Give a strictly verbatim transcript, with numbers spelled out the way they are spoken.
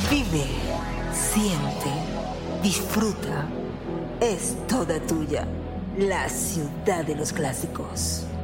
Vive, siente, disfruta. Es toda tuya. La ciudad de los clásicos.